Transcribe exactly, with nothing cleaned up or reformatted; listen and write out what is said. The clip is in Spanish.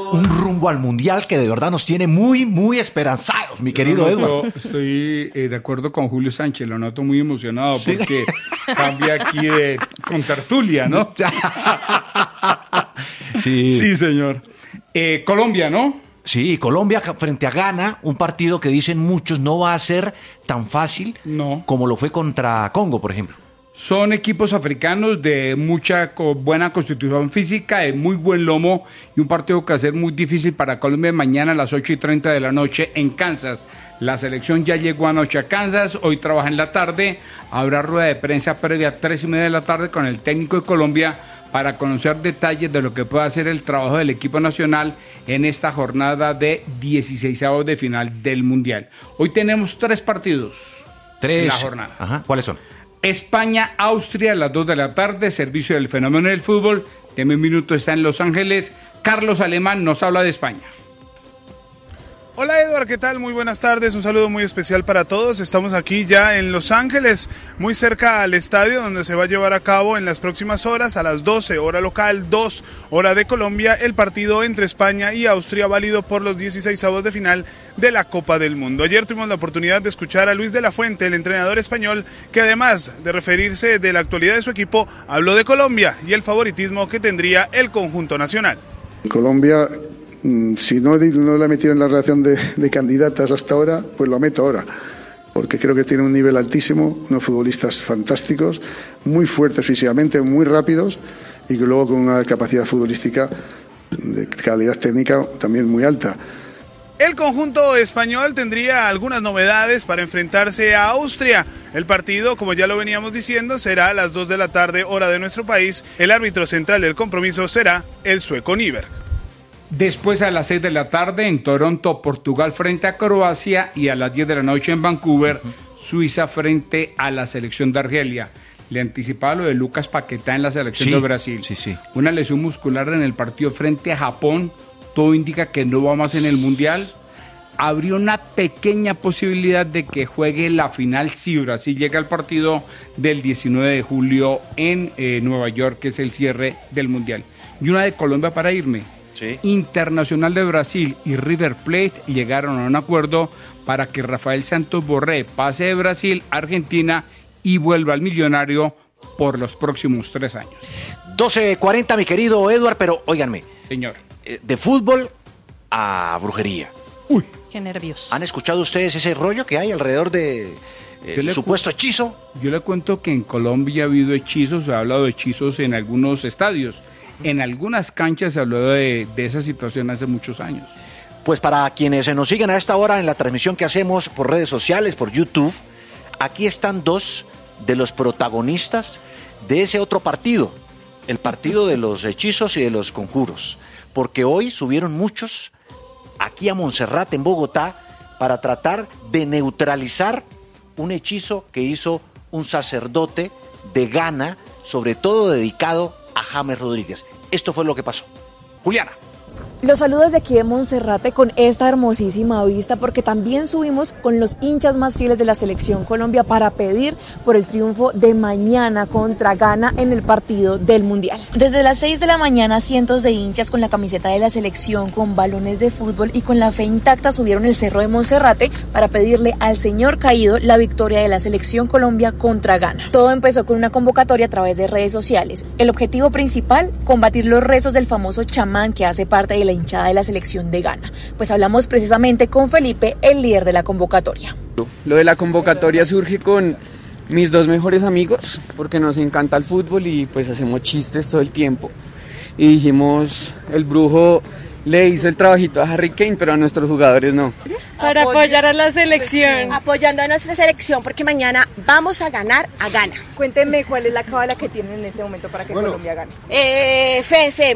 un rumbo al Mundial que de verdad nos tiene muy, muy esperanzados, mi querido Edward. Yo estoy eh, de acuerdo con Julio Sánchez, lo noto muy emocionado, ¿sí? Porque cambia aquí de con tertulia, ¿no? Sí. Sí, señor. Eh, Colombia, ¿no? Sí, Colombia frente a Ghana, un partido que dicen muchos no va a ser tan fácil no. como lo fue contra Congo, por ejemplo. Son equipos africanos de mucha co- buena constitución física, de muy buen lomo y un partido que va a ser muy difícil para Colombia mañana a las ocho y treinta de la noche en Kansas. La selección ya llegó anoche a Kansas, hoy trabaja en la tarde, habrá rueda de prensa previa a tres y media de la tarde con el técnico de Colombia para conocer detalles de lo que puede hacer el trabajo del equipo nacional en esta jornada de dieciseisavos de final del Mundial. Hoy tenemos tres partidos Tres. en la jornada. Ajá. ¿Cuáles son? España, Austria a las dos de la tarde, servicio del fenómeno del fútbol. Deme un minuto, está en Los Ángeles. Carlos Alemán nos habla de España. Hola Edward, ¿qué tal? Muy buenas tardes, un saludo muy especial para todos. Estamos aquí ya en Los Ángeles, muy cerca al estadio donde se va a llevar a cabo en las próximas horas, a las doce, hora local, dos, hora de Colombia, el partido entre España y Austria, válido por los dieciseisavos de final de la Copa del Mundo. Ayer tuvimos la oportunidad de escuchar a Luis de la Fuente, el entrenador español, que además de referirse de la actualidad de su equipo, habló de Colombia y el favoritismo que tendría el conjunto nacional. Colombia, si no, no la he metido en la relación de, de candidatas hasta ahora, pues lo meto ahora, porque creo que tiene un nivel altísimo, unos futbolistas fantásticos, muy fuertes físicamente, muy rápidos y que luego con una capacidad futbolística de calidad técnica también muy alta. El conjunto español tendría algunas novedades para enfrentarse a Austria. El partido, como ya lo veníamos diciendo, será a las dos de la tarde, hora de nuestro país. El árbitro central del compromiso será el sueco Nyberg. Después a las seis de la tarde en Toronto, Portugal frente a Croacia y a las diez de la noche en Vancouver, uh-huh. Suiza frente a la selección de Argelia. Le anticipaba lo de Lucas Paquetá en la selección sí, de Brasil. Sí, sí. Una lesión muscular en el partido frente a Japón, todo indica que no va más en el Mundial. Habría una pequeña posibilidad de que juegue la final si Brasil llega al partido del diecinueve de julio en eh, Nueva York, que es el cierre del Mundial. Y una de Colombia para irme. Sí. Internacional de Brasil y River Plate llegaron a un acuerdo para que Rafael Santos Borré pase de Brasil a Argentina y vuelva al Millonario por los próximos tres años. doce cuarenta, mi querido Edward, pero óiganme. Señor. Eh, de fútbol a brujería. Uy. Qué nervios. ¿Han escuchado ustedes ese rollo que hay alrededor de eh, supuesto hechizo? Yo le cuento que en Colombia ha habido hechizos, se ha hablado de hechizos en algunos estadios. En algunas canchas se habló de, de esa situación hace muchos años. Pues para quienes nos siguen a esta hora en la transmisión que hacemos por redes sociales, por YouTube, aquí están dos de los protagonistas de ese otro partido, el partido de los hechizos y de los conjuros, porque hoy subieron muchos aquí a Montserrat, en Bogotá, para tratar de neutralizar un hechizo que hizo un sacerdote de Ghana, sobre todo dedicado a James Rodríguez. Esto fue lo que pasó. Juliana. Los saludos de aquí de Monserrate con esta hermosísima vista, porque también subimos con los hinchas más fieles de la Selección Colombia para pedir por el triunfo de mañana contra Ghana en el partido del Mundial. Desde las seis de la mañana, cientos de hinchas con la camiseta de la selección, con balones de fútbol y con la fe intacta subieron el cerro de Monserrate para pedirle al señor caído la victoria de la Selección Colombia contra Ghana. Todo empezó con una convocatoria a través de redes sociales. El objetivo principal, combatir los rezos del famoso chamán que hace parte de la hinchada de la selección de Ghana. Pues hablamos precisamente con Felipe, el líder de la convocatoria. Lo de la convocatoria surge con mis dos mejores amigos, porque nos encanta el fútbol y pues hacemos chistes todo el tiempo. Y dijimos, el brujo le hizo el trabajito a Harry Kane, pero a nuestros jugadores no. Para apoyar a la selección. Apoyando a nuestra selección, porque mañana vamos a ganar a Ghana. Cuénteme cuál es la cábala que tienen en este momento para que bueno. Colombia gane. Eh, fe, fe.